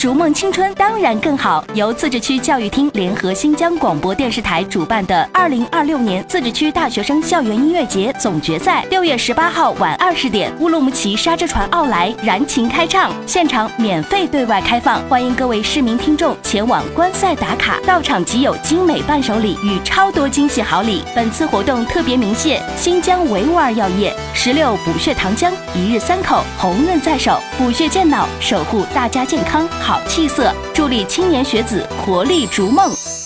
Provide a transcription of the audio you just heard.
逐梦青春当然更好。由自治区教育厅联合新疆广播电视台主办的2026年自治区大学生校园音乐节总决赛，6月18号晚20点，乌鲁木齐沙之船奥莱燃情开唱，现场免费对外开放，欢迎各位市民听众前往观赛打卡，到场即有精美伴手礼与超多惊喜好礼。本次活动特别鸣谢新疆维吾尔药业、16补血糖浆、1日3口、红润在手，补血健脑，守护大家健康好气色，助力青年学子活力逐梦。